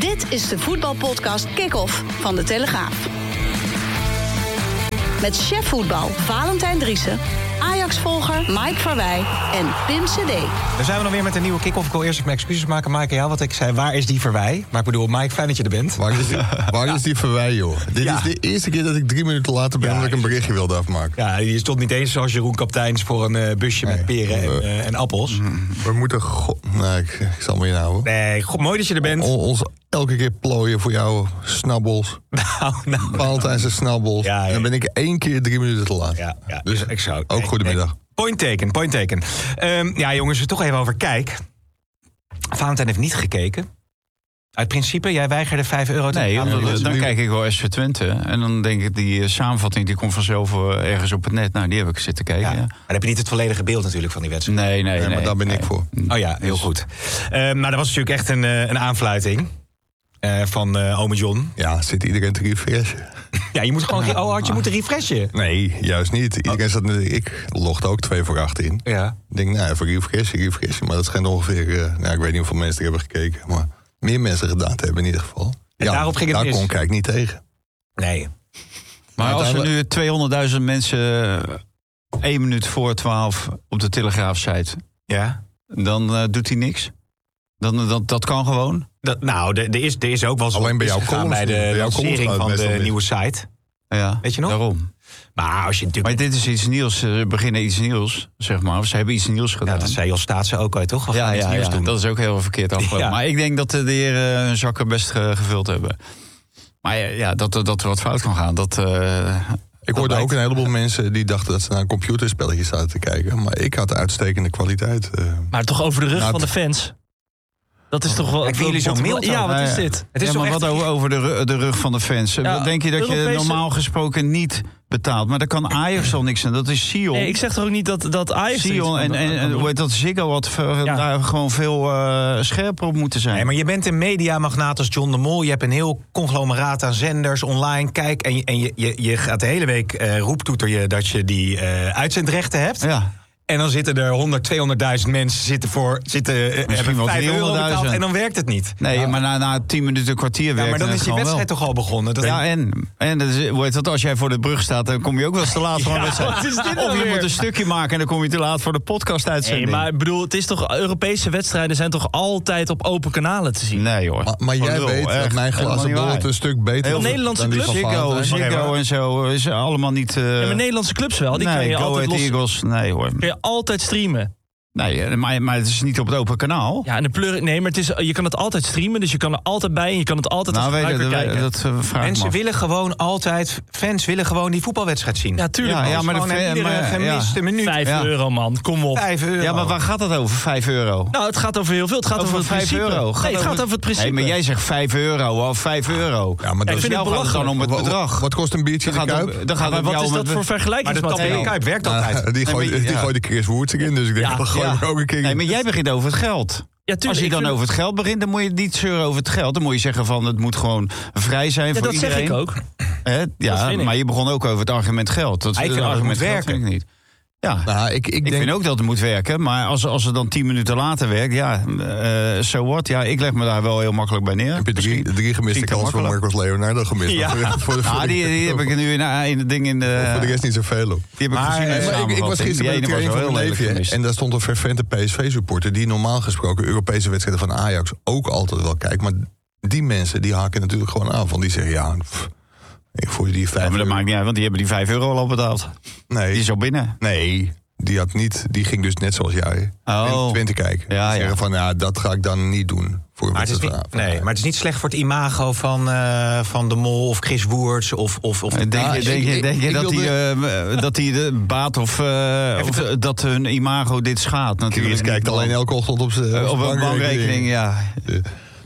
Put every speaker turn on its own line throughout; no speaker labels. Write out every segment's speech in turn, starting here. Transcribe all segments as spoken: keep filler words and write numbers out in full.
Dit is de voetbalpodcast Kick-Off van De Telegraaf. Met chef voetbal Valentijn Driessen, Ajax-volger Mike Verwij en Pim C D.
Dan zijn we nog weer met een nieuwe kick-off. Ik wil eerst mijn excuses maken, Mike, aan jou. Want ik zei, waar is die Verwij? Maar ik bedoel, Mike, fijn dat je er bent.
Waar is die, waar is die Verwij, joh? Dit
Ja.
is de eerste keer dat ik drie minuten later ben...
Ja,
omdat ik een berichtje wilde afmaken.
Ja, je stond niet eens zoals Jeroen Kapteins voor een uh, busje
Nee.
met peren en, uh, en appels.
We moeten... Go- nee, ik, ik zal me inhouden.
Nee, god, mooi dat je er bent.
O- ons elke keer plooien voor jou snabbels.
Nou, nou.
Valentijnse snabbels.
Ja, ja.
En dan ben ik één keer drie minuten te laat.
Ja, ja,
Dus
ik zou...
ook
nee,
goedemiddag.
nee. Point taken, point taken. Um, ja, jongens, we toch even over Kijk. Valentijn heeft niet gekeken. Uit principe, jij weigerde vijf euro te
Nee,
betalen.
dan,
dat is
dan
nu-
kijk ik wel S V Twente. En dan denk ik, die uh, samenvatting die komt vanzelf uh, ergens op het net. Nou, die heb ik zitten kijken.
Ja.
Ja.
Maar dan heb je niet het volledige beeld natuurlijk van die wedstrijd.
Nee, nee,
Nee,
nee.
maar daar ben
nee.
ik voor.
Oh ja, heel goed. Um, maar dat was natuurlijk echt een, uh, een aanfluiting uh, van uh, ome John.
Ja, zit iedereen te refreshen?
Ja, je moet gewoon... Oh, had je moeten refreshen.
Nee, juist niet. Iedereen zat... Ik logde ook twee voor acht in.
Ja.
Ik denk, nou, even refreshen, refreshen. Maar dat schijnt ongeveer... Uh, nou, ik weet niet hoeveel mensen er hebben gekeken. Maar meer mensen gedaan te hebben in ieder geval.
En daarop ging het
daar
mis.
kon Kijk niet tegen.
Nee.
Maar als er
uiteindelijk-
nu tweehonderdduizend mensen uh, één minuut voor twaalf op de Telegraaf site,
Ja?
dan uh, doet hij niks. Dan, dat, dat kan gewoon.
Dat, nou, er er is, er is ook wel zo
Alleen bij jouw
misgegaan
columns
bij
niet.
de
Bij jouw columns
lancering
gaat
van
het best
de
wel
nieuwe site.
Ja,
Weet je nog?
Daarom.
Maar als je
Maar
natuurlijk...
dit is iets nieuws. Ze beginnen iets nieuws, zeg maar. Of ze hebben iets nieuws gedaan.
Ja, dat zei Jos Staatse ook al, toch? We gaan
Ja,
iets
ja,
nieuws
ja,
doen.
dat is ook heel verkeerd afgelopen.
Ja.
Maar ik denk dat de heren hun zakken best ge- gevuld hebben. Maar ja, ja, dat, dat er wat fout kan gaan, dat... Uh,
Ik hoorde ook een heleboel mensen die dachten dat ze naar een computerspelletje zaten te kijken. Maar ik had uitstekende kwaliteit. Uh,
Maar toch over de rug
Nou,
van de
het-
fans. Dat is toch wel...
Ik vind jullie zo
bottom-
mild
Ja,
ook.
wat is
Ja,
dit?
Het is
ja,
toch
maar
echt-
wat over, over de, ru- de rug van de fans?
Ja,
Denk je dat je
Europese-
normaal gesproken niet betaalt? Maar daar kan Ajax al niks aan. Dat is Sion.
Nee, ik zeg toch ook niet dat, dat Ajax... er iets
Sion
van
en,
kan
en, en
doen?
hoe heet dat Ziggo wat ver-
Ja.
daar gewoon veel uh, scherper op moeten zijn.
Nee, maar je bent een mediamagnaat als John de Mol. Je hebt een heel conglomeraat aan zenders, online. Kijk, en je, en je, je, je gaat de hele week uh, roeptoeter je dat je die uh, uitzendrechten hebt.
Ja.
En dan zitten er honderd, tweehonderdduizend mensen zitten voor, zitten, uh, hebben
wel
vijf euro betaald
driehonderdduizend.
en dan werkt het niet.
Nee, maar na, na tien minuten, een kwartier
Ja,
werkt
maar dan
het
is die
gewoon
wedstrijd
wel.
toch al begonnen? Dat
Ja, en, en dat is, hoe heet dat, als jij voor de brug staat, dan kom je ook wel eens te laat voor een
Ja,
wedstrijd.
wat is dit nou
Of je
weer?
moet een stukje maken en dan kom je te laat voor de podcast-uitzending.
Nee, maar ik bedoel, het is toch... Europese wedstrijden zijn toch altijd op open kanalen te zien?
Nee hoor.
maar maar
Van
jij
nul,
weet
echt.
dat mijn
Helemaal
glazen
niet
bol
waar.
het een stuk beter
Heel
is
veel Nederlandse
dan die van
clubs.
Ziggo,
Valentijn.
Ziggo
maar-
en zo is allemaal niet... Uh,
Ja, maar Nederlandse clubs wel. Die kan
nee,
je
Go
altijd
Ahead
los...
Eagles, nee hoor.
Kun je altijd streamen.
Nee, maar, maar het is niet op het open kanaal.
Ja, en de pleur... Nee, maar het is, je kan het altijd streamen, dus je kan er altijd bij en je kan het altijd
nou,
als
weet je,
gebruiker
dat,
kijken.
dat uh, vraag ik me
Mensen
af.
willen gewoon altijd, fans willen gewoon die voetbalwedstrijd zien.
Ja, tuurlijk.
Ja,
man.
ja, maar de
Gewoon
fan-
iedere
maar-
gemiste minuut.
Vijf
Ja.
euro, man. Kom op.
Vijf euro.
Ja, maar waar gaat het over? Vijf euro?
Nou, het gaat over heel veel. Het gaat over,
Over
het
vijf
principe.
euro.
Nee, het gaat over het principe.
Nee, maar jij zegt vijf euro of vijf euro.
Ja, maar
Ja,
dat
ik vind
is-
het
jou gaat het dan om het
Wat-
bedrag.
Wat kost een biertje
Dan
in de
gaat
Kuip?
het- dan gaat
Maar
het
wat
jou
is
om
dat
het-
voor
Maar de tap in de
vergelijkingsmateriaal?
Kuip werkt altijd.
Nou, die
Nee, maar-
gooide, die
ja.
gooide Chris Woerts erin, dus ik denk,
Ja,
dat gooi
ja.
ik ook een keer
Nee,
in.
maar jij begint over het geld.
Ja, tuurlijk,
Als je
ik
dan
vind-
over het geld begint, dan moet je niet zeuren over het geld. Dan moet je zeggen van het moet gewoon vrij zijn
Ja,
voor
dat
iedereen.
zeg ik ook.
Hè?
Dat
Ja,
vind ik.
maar je begon ook over het argument geld. Dat,
Ik vind
het
dat het
argument
moet
geld
werken.
vind ik niet. Ja,
Nou, ik, ik,
ik
denk,
vind ook dat het moet werken. Maar als, als het dan tien minuten later werkt, ja, uh, so what? Ja, ik leg me daar wel heel makkelijk bij neer.
heb je drie, drie gemiste
misschien te
kansen van
makkelijk.
Marcos Leonardo gemist.
Ja.
Voor, de- voor, de- voor,
Ah,
de-
die, die heb ik nu in, in het ding in de...
voor de rest niet zoveel op.
Die heb ik
Maar,
gezien in de
eh,
Maar ik, ik was
samenvatting.
gisteren bij de
Die ene
training
was
van
wel
mijn
heel
neefje.
lelijk gemist.
En daar stond een fervente P S V-supporter... die normaal gesproken Europese wedstrijden van Ajax ook altijd wel kijkt. Maar die mensen die haken natuurlijk gewoon af. Want die zeggen, ja, pff, ik voel je die
Ja,
vijf
maar dat
euro.
maakt niet uit, want die hebben die vijf euro al betaald.
Nee,
Die is al binnen.
nee, die had niet. Die ging dus net zoals jij.
Oh.
Twente kijken.
Ja,
Die zeggen
ja.
van, ja, dat ga ik dan niet doen. Voor een
Maar het, is
wedstrijd
niet,
van- van
nee,
Ajax.
maar het is niet slecht voor het imago van, uh, van de Mol of Chris Woerts of, of, of de
Denk,
Ja,
je, denk,
ik-
je,
ik-
denk je
ik
dat, die,
wilde-
uh, dat die de baat of, uh, of uh, dat hun imago dit schaadt? Natuurlijk.
Chris kijkt alleen elke ochtend op zijn
Uh, op een bankrekening, ja.
Nee,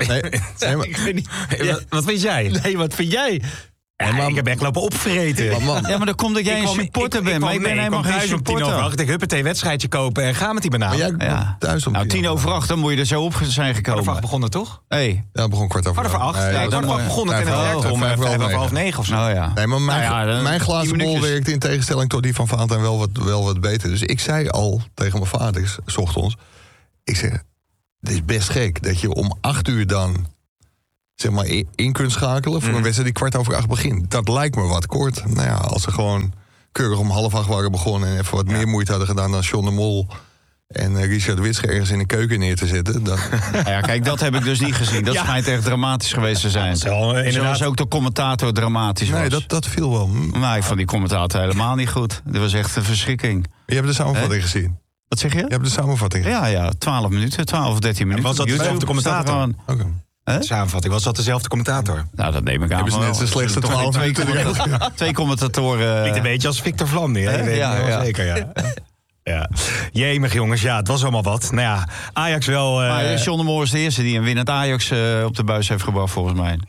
nee, maar-
Ik weet niet.
Wat, wat vind jij?
Nee, wat vind jij?
Ja, maar ik heb echt lopen opvreten.
maar man,
Ja, maar dat komt dat jij
Ik
een
kwam-
supporter
ik-
bent,
ik
maar
kwam-
ik ben
nee,
helemaal
kwam
geen
thuis om tien over
supporter.
acht. Ik huppatee wedstrijdje kopen en ga met die banaan.
maar jij
Ja.
komt thuis om
Nou,
tien
tien over acht, dan moet je er zo op zijn
Kwart over
gekomen.
acht begonnen toch?
Hey.
Ja, het begon kwart over
Kwart over acht.
Nee,
Ja,
dat is
kwart over acht
mooi.
begonnen en
Vijf
het
over
werkte
acht,
om
vijf
uh,
over
vijf over
negen.
half negen of zo.
Nou ja.
Nee, maar mijn,
Nou ja, dan-
mijn glazen
tien
bol
minuutjes.
werkt in tegenstelling tot die van Valentijn wel wat, wel wat beter. Dus ik zei al tegen mijn vader, 's ochtends... Ik zeg, het is best gek dat je om acht uur dan zeg maar in, in kunt schakelen voor een wedstrijd die kwart over acht begint. Dat lijkt me wat kort. Nou ja, als ze gewoon keurig om half acht waren begonnen en even wat ja. meer moeite hadden gedaan dan John de Mol en uh, Richard Witsche ergens in de keuken neer te zetten. Dan...
Ja, ja, kijk, dat heb ik dus niet gezien. Dat ja. schijnt echt dramatisch geweest te zijn.
Wel, uh,
Zoals ook de commentator dramatisch was.
Nee, dat, dat viel wel.
Maar ik vond die commentator helemaal niet goed. Dat was echt een verschrikking.
Je hebt de samenvatting
He?
gezien?
Wat zeg je?
Je hebt de samenvatting gezien?
Ja, ja, twaalf minuten, twaalf of dertien minuten.
Was dat dezelfde commentator?
Oké. Okay.
De samenvatting, was dat dezelfde commentator?
Nou, dat neem ik aan.
Hebben ze net zijn slechtste twaalf
twee,
minuten?
twee commentatoren.
Klinkt een beetje als Victor Vlamde, hè?
Ja, ja, ja.
Zeker, ja. Ja. Jemig jongens, ja, het was allemaal wat. Nou ja, Ajax wel... Uh...
Maar John de Mol is de eerste die een winnend Ajax uh, op de buis heeft gebracht, volgens mij.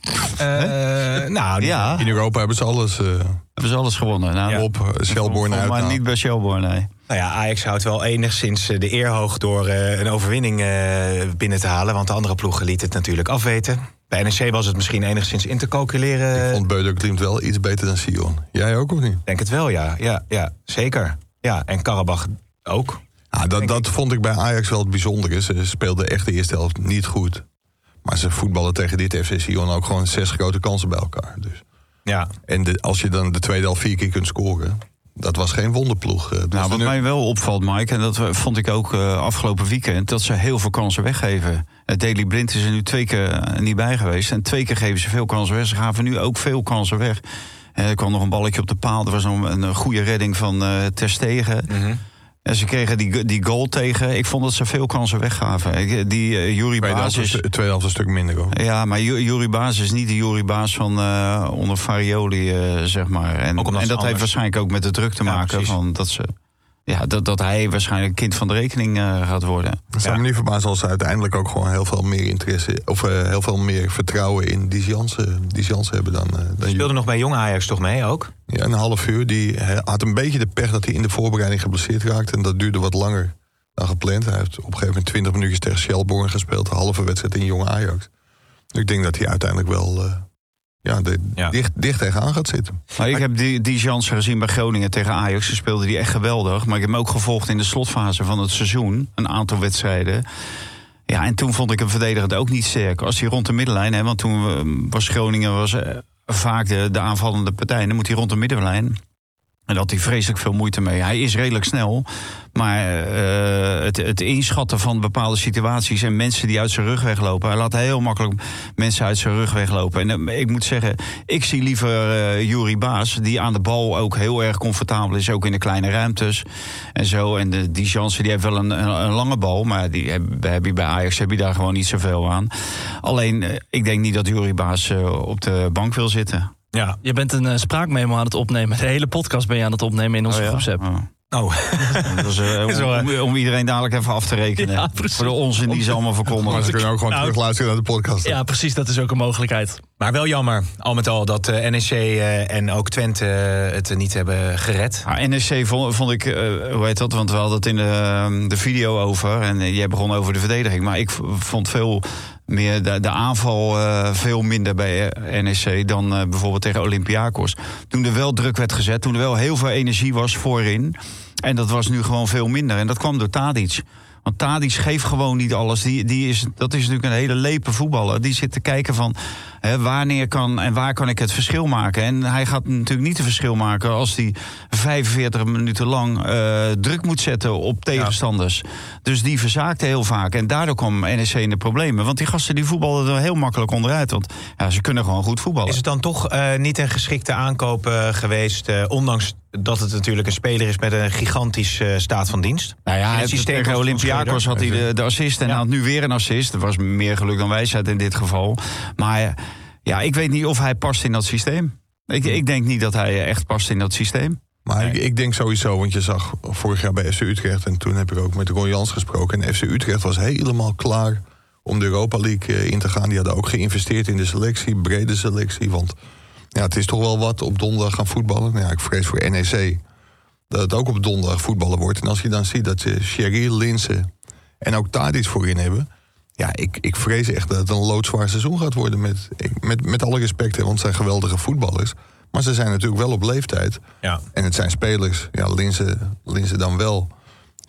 Uh, nou,
ja.
In Europa hebben ze alles... Uh...
Hebben ze alles gewonnen. Nou,
ja. Op uh, Shelbourne uit.
Maar niet bij Shelbourne, nee.
Nou ja, Ajax houdt wel enigszins de eer hoog door uh, een overwinning uh, binnen te halen. Want de andere ploegen lieten het natuurlijk afweten. Bij N E C was het misschien enigszins in te calculeren.
Ik vond Beuder Glimt wel iets beter dan Sion. Jij ook of niet?
Denk het wel, ja. Ja, ja zeker. Ja, en Karabach ook.
Ja, dat dat vond ik bij Ajax wel het bijzondere. Ze speelden echt de eerste helft niet goed. Maar ze voetballen tegen dit F C Sion ook gewoon zes grote kansen bij elkaar. Dus.
Ja.
En de, als je dan de tweede helft vier keer kunt scoren... dat was geen wonderploeg.
Nou, wat nu... mij wel opvalt, Mike, en dat vond ik ook uh, afgelopen weekend... dat ze heel veel kansen weggeven. Uh, Daley Blind is er nu twee keer uh, niet bij geweest. En twee keer geven ze veel kansen weg. Ze gaven nu ook veel kansen weg. Uh, er kwam nog een balletje op de paal. Er was nog een, een goede redding van uh, Ter Stegen.
Mm-hmm.
En ze kregen die, die goal tegen. Ik vond dat ze veel kansen weggaven. Die uh, Juri Baas is...
Het tweede helft een stuk minder, hoor.
Ja, maar Juri Baas is niet de Juri Baas van uh, onder Farioli, uh, zeg maar. En, en dat anders. heeft waarschijnlijk ook met de druk te maken. Ja, van dat, ze, ja, dat, dat hij waarschijnlijk kind van de rekening uh, gaat worden.
Het zou me niet verbazen als ze uiteindelijk ook gewoon heel veel meer interesse... of uh, heel veel meer vertrouwen in die Jansen hebben dan... Uh, dan
Je speelde nog bij Jong Ajax toch mee ook?
Ja, een half uur. Die had een beetje de pech dat hij in de voorbereiding geblesseerd raakte. En dat duurde wat langer dan gepland. Hij heeft op een gegeven moment twintig minuutjes tegen Shelbourne gespeeld. Een halve wedstrijd in Jong Ajax. Dus ik denk dat hij uiteindelijk wel uh, ja, de, ja. Dicht, dicht tegenaan gaat zitten.
Maar ik heb die, die Jansen gezien bij Groningen tegen Ajax. Ze speelde die echt geweldig. Maar ik heb hem ook gevolgd in de slotfase van het seizoen. Een aantal wedstrijden. Ja, en toen vond ik hem verdedigend ook niet sterk. Als hij rond de middenlijn... Hè, want toen uh, was Groningen... Was, uh, vaak de, de aanvallende partij. Dan moet hij rond de middenlijn. En daar had hij vreselijk veel moeite mee. Hij is redelijk snel. Maar uh, het, het inschatten van bepaalde situaties... en mensen die uit zijn rug weglopen... hij laat heel makkelijk mensen uit zijn rug weglopen. En uh, ik moet zeggen, ik zie liever uh, Juri Baas... die aan de bal ook heel erg comfortabel is. Ook in de kleine ruimtes en zo. En de, die Jansen die heeft wel een, een, een lange bal... maar die heb, heb je bij Ajax heb je daar gewoon niet zoveel aan. Alleen, uh, ik denk niet dat Juri Baas uh, op de bank wil zitten.
Ja. Je bent een uh, spraakmemo aan het opnemen. De hele podcast ben je aan het opnemen in onze
oh, ja?
groepsapp.
Oh.
Oh.
Dat is, uh, om, om, om iedereen dadelijk even af te rekenen. Ja, voor de onzin die ze allemaal voorkomen.
Maar ze kunnen ook gewoon nou, terugluisteren naar de podcast.
Ja, precies. Dat is ook een mogelijkheid.
Maar wel jammer, al met al, dat uh, N E C uh, en ook Twente uh, het niet hebben gered.
Ja, N E C vond, vond ik, uh, hoe heet dat? Want we hadden het in de, de video over. En uh, jij begon over de verdediging. Maar ik vond veel... meer de, de aanval uh, veel minder bij N E C dan uh, bijvoorbeeld tegen Olympiakos. Toen er wel druk werd gezet, toen er wel heel veel energie was voorin. En dat was nu gewoon veel minder. En dat kwam door Tadic. Want Tadic geeft gewoon niet alles. Die, die is, dat is natuurlijk een hele lepe voetballer. Die zit te kijken van hè, wanneer kan en waar kan ik het verschil maken. En hij gaat natuurlijk niet het verschil maken als hij vijfenveertig minuten lang uh, druk moet zetten op tegenstanders. Ja. Dus die verzaakte heel vaak. En daardoor kwam N E C in de problemen. Want die gasten die voetballen er heel makkelijk onderuit. Want ja, ze kunnen gewoon goed voetballen.
Is het dan toch uh, niet een geschikte aankoop uh, geweest, uh, ondanks dat het natuurlijk een speler is met een gigantisch uh, staat van dienst?
Nou ja, het het tegen Olympiakos had hij de, de assist en ja. had nu weer een assist. Dat was meer geluk dan wijsheid in dit geval. Maar ja, ik weet niet of hij past in dat systeem. Ik, ik denk niet dat hij echt past in dat systeem.
Maar nee. ik, ik denk sowieso, want je zag vorig jaar bij F C Utrecht... en toen heb ik ook met Ron Jans gesproken... en F C Utrecht was helemaal klaar om de Europa League in te gaan. Die hadden ook geïnvesteerd in de selectie, brede selectie. Want ja, het is toch wel wat op donderdag gaan voetballen. Nou ja, ik vrees voor N E C dat het ook op donderdag voetballen wordt. En als je dan ziet dat ze Sherry, Linse en ook Tadic voorin hebben... ja, ik, ik vrees echt dat het een loodzwaar seizoen gaat worden. Met, met, met alle respect, hè, want het zijn geweldige voetballers... Maar ze zijn natuurlijk wel op leeftijd.
Ja.
En het zijn spelers, ja, Linse, Linse dan wel.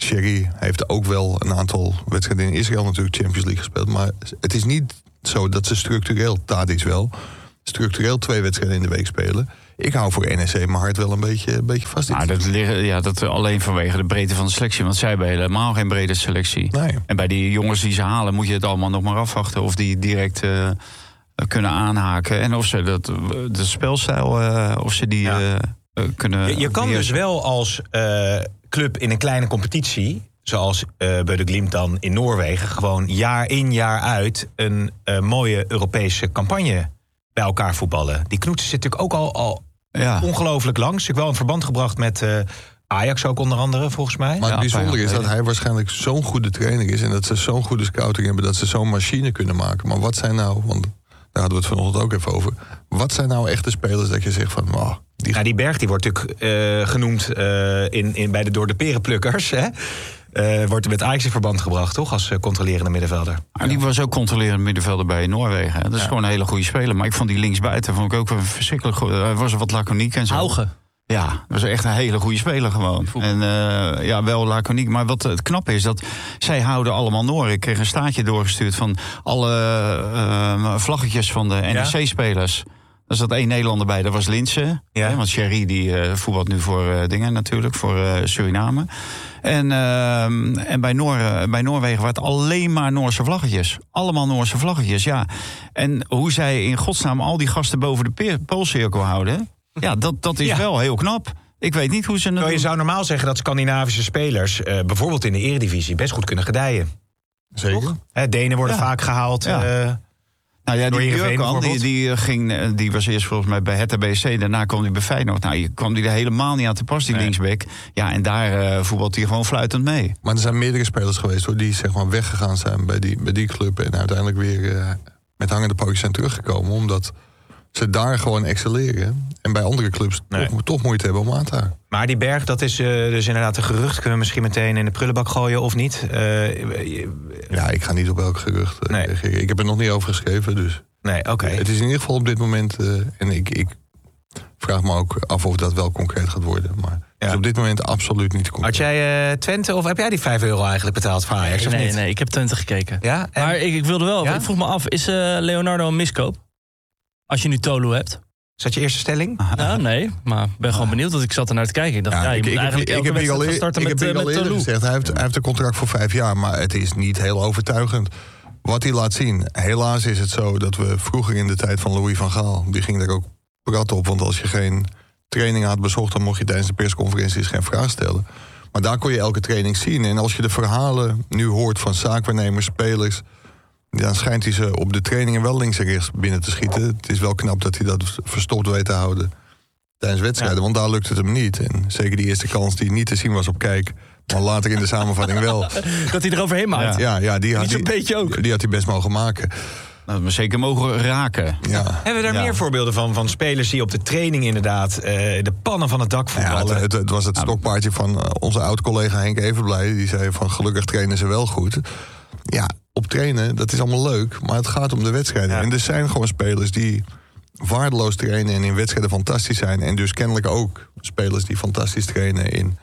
Sherry heeft ook wel een aantal wedstrijden in Israël natuurlijk Champions League gespeeld. Maar het is niet zo dat ze structureel, Tadic wel, structureel twee wedstrijden in de week spelen. Ik hou voor N E C mijn hart wel een beetje, een beetje vast.
Nou, dat, ja, dat alleen vanwege de breedte van de selectie. Want zij hebben helemaal geen brede selectie.
Nee.
En bij die jongens die ze halen moet je het allemaal nog maar afwachten. Of die direct uh, kunnen aanhaken. En of ze dat, de spelstijl, uh, of ze die ja. uh, kunnen...
Je, je kan dus wel als uh, club in een kleine competitie, zoals uh, bij de Glimt dan in Noorwegen, gewoon jaar in jaar uit een uh, mooie Europese campagne bij elkaar voetballen. Die Knoetsen zit natuurlijk ook al, al ja. ongelooflijk lang. Is natuurlijk wel in verband gebracht met uh, Ajax ook onder andere, volgens mij.
Maar het
ja,
bijzondere is dat hij waarschijnlijk zo'n goede trainer is en dat ze zo'n goede scouting hebben, dat ze zo'n machine kunnen maken. Maar wat zijn nou, want daar hadden we het vanochtend ook even over, wat zijn nou echte spelers dat je zegt van, oh, die...
Nou, die Berg die wordt natuurlijk uh, genoemd uh, in, in, bij de door de perenplukkers, hè? Uh, wordt met Ajax in verband gebracht, toch? Als uh, controlerende middenvelder.
Ja. Die was ook controlerende middenvelder bij Noorwegen. Dat is ja. gewoon een hele goede speler. Maar ik vond die linksbuiten vond ik ook verschrikkelijk goed. Hij was wat laconiek en zo.
Haugen.
Ja, dat was echt een hele goede speler gewoon. En uh, ja, wel laconiek. Maar wat het knappe is, dat zij houden allemaal Noor. Ik kreeg een staartje doorgestuurd van alle uh, vlaggetjes van de N E C-spelers. Er zat één Nederlander bij, dat was Linse. Ja. Hè, want Sherry die uh, voetbalt nu voor uh, dingen natuurlijk, voor uh, Suriname. En, uh, en bij, Noor, bij Noorwegen waren het alleen maar Noorse vlaggetjes. Allemaal Noorse vlaggetjes, ja. En hoe zij in godsnaam al die gasten boven de peer, poolcirkel houden, ja, dat, dat is ja. wel heel knap. Ik weet niet hoe ze...
Nou, je zou normaal zeggen dat Scandinavische spelers, uh, bijvoorbeeld in de Eredivisie, best goed kunnen gedijen.
Zeker.
Hè, Denen worden ja. vaak gehaald.
Ja. Uh, Nou ja, die Jurkan, die, die, ging, die was eerst volgens mij bij Hertha B S C. Daarna kwam hij bij Feyenoord. Nou, je kwam die er helemaal niet aan te pas, die nee. linksback. Ja, en daar uh, voetbalt hij gewoon fluitend mee.
Maar er zijn meerdere spelers geweest hoor, die zeg maar weggegaan zijn bij die, bij die club. En uiteindelijk weer uh, met hangende pootjes zijn teruggekomen. Omdat ze daar gewoon excelleren. En bij andere clubs nee. toch, toch moeite hebben om aan te houden.
Maar die Berg, dat is uh, dus inderdaad een gerucht. Kunnen we misschien meteen in de prullenbak gooien of niet? Uh,
ja, ik ga niet op elk gerucht uh, nee. reageren. Ik heb er nog niet over geschreven, dus...
Nee, oké. Okay.
Het is in ieder geval op dit moment... Uh, en ik, ik vraag me ook af of dat wel concreet gaat worden. Maar ja. het is op dit moment absoluut niet concreet.
Had jij uh, Twente of heb jij die vijf euro eigenlijk betaald voor Ajax?
Nee,
of
nee,
niet?
nee, ik heb Twente gekeken.
Ja? En...
Maar ik, ik wilde wel...
Ja?
Ik vroeg me af, is uh, Leonardo een miskoop? Als je nu Tolu hebt?
Is dat je eerste stelling?
Ja, nee, maar ik ben gewoon benieuwd, want ik zat er naar te kijken. Ik dacht, ja, ja je
ik,
moet
ik,
eigenlijk
ik,
elke
ik
wedstrijd
al,
starten
ik
met,
heb
uh,
al
met
eerder
Tolu.
gezegd, hij heeft, hij heeft een contract voor vijf jaar, maar het is niet heel overtuigend. Wat hij laat zien, helaas is het zo dat we vroeger in de tijd van Louis van Gaal, die ging daar ook prat op, want als je geen training had bezocht, dan mocht je tijdens de persconferenties geen vraag stellen. Maar daar kon je elke training zien. En als je de verhalen nu hoort van zaakwaarnemers, spelers, dan schijnt hij ze op de trainingen wel links en rechts binnen te schieten. Het is wel knap dat hij dat verstopt weet te houden tijdens wedstrijden, ja. want daar lukt het hem niet. En zeker die eerste kans die niet te zien was op Kijk, maar later in de samenvatting wel.
Dat hij er overheen maakt.
Ja, ja, die had
niet zo'n
die,
beetje ook.
Die had hij best mogen maken.
Dat we zeker mogen raken.
Ja.
Hebben we daar
ja.
meer voorbeelden van? Van spelers die op de training inderdaad uh, de pannen van het dak voetballen?
Ja, het, het, het was het stokpaardje van uh, onze oud-collega Henk Evenblij. Die zei van gelukkig trainen ze wel goed. Ja, op trainen, dat is allemaal leuk. Maar het gaat om de wedstrijden. Ja. En er zijn gewoon spelers die waardeloos trainen en in wedstrijden fantastisch zijn. En dus kennelijk ook spelers die fantastisch trainen in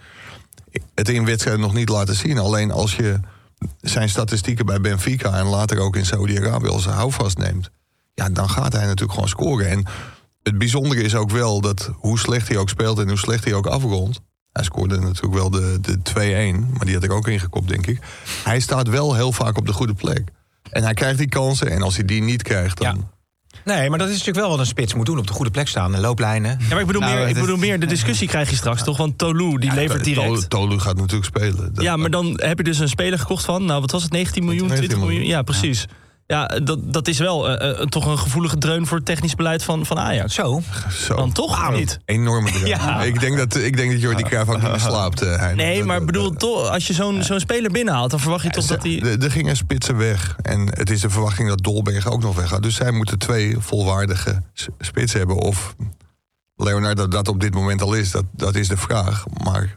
het in wedstrijden nog niet laten zien. Alleen als je zijn statistieken bij Benfica en later ook in Saudi-Arabië als houvast neemt, ja, dan gaat hij natuurlijk gewoon scoren. En het bijzondere is ook wel dat hoe slecht hij ook speelt en hoe slecht hij ook afrondt. Hij scoorde natuurlijk wel de, de twee-een, maar die had ik ook ingekopt, denk ik. Hij staat wel heel vaak op de goede plek. En hij krijgt die kansen en als hij die niet krijgt, dan...
Ja. Nee, maar dat is natuurlijk wel wat een spits moet doen. Op de goede plek staan, de looplijnen.
Ja, maar ik bedoel, nou, meer, ik bedoel meer, de discussie krijg je straks, toch? Want Tolu, die ja, levert direct.
Tolu, Tolu gaat natuurlijk spelen. Dat
ja, maar dan heb je dus een speler gekocht van, nou, wat was het, negentien miljoen, twintig miljoen? Ja, precies. Ja. Ja, dat, dat is wel uh, uh, toch een gevoelige dreun voor het technisch beleid van, van Ajax.
Zo.
Zo.
Dan toch
ah,
niet.
Enorme dreun. Ja. Ik denk dat, ik denk dat Jordi Cruijff ook niet meer slaapt. Uh,
nee,
dat,
maar
dat,
bedoel,
dat,
toch, als je zo'n ja. zo'n speler binnenhaalt, dan verwacht je toch
ja,
dat hij...
Er gingen spitsen weg. En het is de verwachting dat Dolberg ook nog weggaat. Dus zij moeten twee volwaardige spitsen hebben. Of Leonardo dat op dit moment al is, dat, dat is de vraag. Maar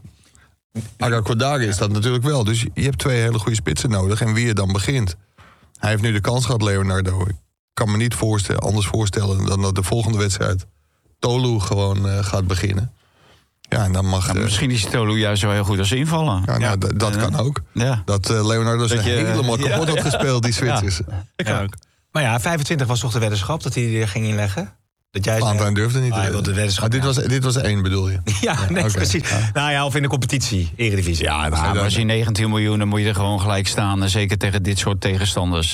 Aga Kodari is dat natuurlijk wel. Dus je hebt twee hele goede spitsen nodig. En wie er dan begint. Hij heeft nu de kans gehad, Leonardo. Ik kan me niet voorstellen, anders voorstellen dan dat de volgende wedstrijd Tolu gewoon uh, gaat beginnen. Ja, en dan mag...
Nou,
uh,
misschien is Tolu juist zo heel goed als invallen.
Ja, nou,
Ja.
d- dat
Ja.
kan ook.
Ja.
Dat uh, Leonardo ze
Dat je-
helemaal
ja,
kapot had
ja.
gespeeld, die Zwitsers.
Ik
Ja.
ook.
Maar ja, vijfentwintig was toch de weddenschap dat hij er ging inleggen? Dat jij
Valentijn
zei-
durfde niet.
Ah, hij wilde de weddenschap,
Maar dit,
ja.
was, dit was één, bedoel je?
Ja, nee,
oké.
precies. Nou ja, of in de competitie, Eredivisie.
Ja, dat
Ja,
ga je
maar
dan-
als je negentien miljoen, dan moet je er gewoon gelijk staan. En zeker tegen dit soort tegenstanders.